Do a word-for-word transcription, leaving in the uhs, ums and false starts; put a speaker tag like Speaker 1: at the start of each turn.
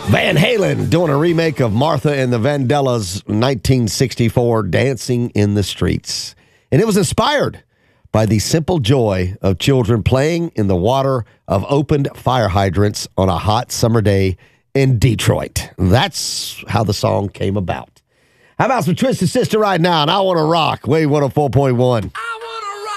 Speaker 1: Van Halen doing a remake of Martha and the Vandellas' nineteen sixty-four Dancing in the Streets. And it was inspired by the simple joy of children playing in the water of opened fire hydrants on a hot summer day in Detroit. That's how the song came about. How about some Twisted Sister right now? And I Want to Rock, Wave one oh four point one.